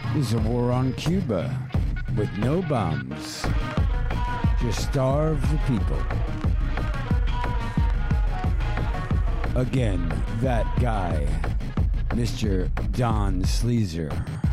is a war on Cuba with no bombs. Just starve the people. Again, that guy, Mr. Don Sleezer.